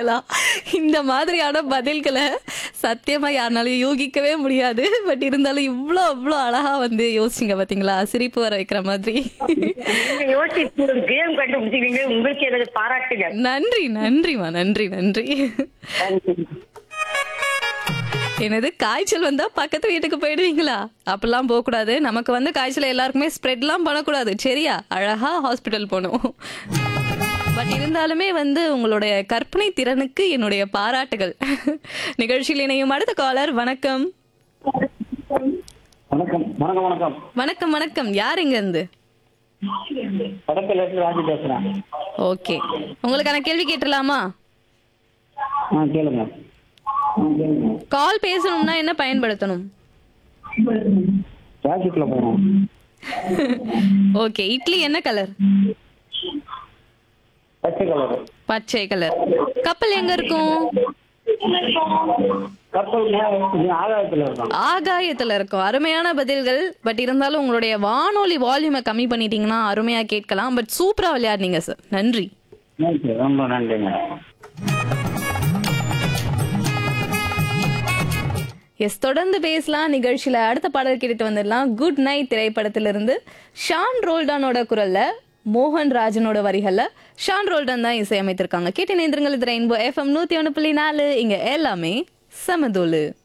பாத்தீங்களா? இந்த மாதிரியான பதில்களை சத்தியமா யாருனாலையும் யூகிக்கவே முடியாது. பட் இருந்தாலும் இவ்ளோ அழகா வந்து யோசிச்சீங்க பாத்தீங்களா? சிரிப்பு வர வைக்கிற மாதிரி. நீங்க யோசிச்சு ஒரு கேம் கண்டுபிடிச்சிருக்கீங்க. உங்களுக்கு எனது பாராட்டுகள். நன்றி, நன்றிமா. நன்றி, நன்றி. என்னது காய்ச்சல் வந்தா பக்கத்து வீட்டுக்கு போயிடுவீங்களா? அப்படிலாம் போகக்கூடாது. நமக்கு வந்து காய்ச்சல் எல்லாருக்குமே ஸ்ப்ரெட்லாம் பண்ணக்கூடாது. சரியா? அழகா ஹாஸ்பிட்டல் போகணும். பட் இருந்தாலுமே வந்து உங்களுடைய கற்பனை திறனுக்கு என்னுடைய பாராட்டுகள். நிகழ்ச்சியில் இணையும் அடுத்த காலர் வணக்கம். வணக்கம் வணக்கம் வணக்கம் வணக்கம் வணக்கம். யார் இங்க இருந்து? படத்துல இருந்து ராஜி பேசுறேன். ஓகே. உங்களுக்கான கேள்வி கேட்டுடலாமா? கேளுங்க. கால் பேசணும்னா என்ன பயன்படுத்தணும்? டிராபிக்ல போகணும். ஓகே. இட்லி என்ன கலர்? பச்சை கலர். பச்சை கலர். கப்பல் எங்க இருக்கும்? கப்பல் ஆகாயத்துல இருக்கும். ஆகாயத்துல இருக்கும். அருமையான பதில்கள். பட் இருந்தாலும் உங்களுடைய வானொலி வால்யூமை கம்மி பண்ணிட்டீங்கன்னா அருமையா கேட்கலாம். பட் சூப்பரா விளையாடுனீங்க சார். நன்றி. ரொம்ப நன்றிங்க. எஸ், தொடர்ந்து பேசலாம். நிகழ்ச்சியில அடுத்த பாடல் கேட்டுட்டு வந்துடலாம். குட் நைட் திரைப்படத்திலிருந்து ஷான் ரோல்டானோட குரல்ல மோகன் ராஜனோட வரிகள்ல ஷான் ரோல்டன் தான் இசையமைத்திருக்காங்க. கேட்டு நேந்திரங்கள் இது ரெயின்போ FM 101.4. இங்க எல்லாமே சமதோலு.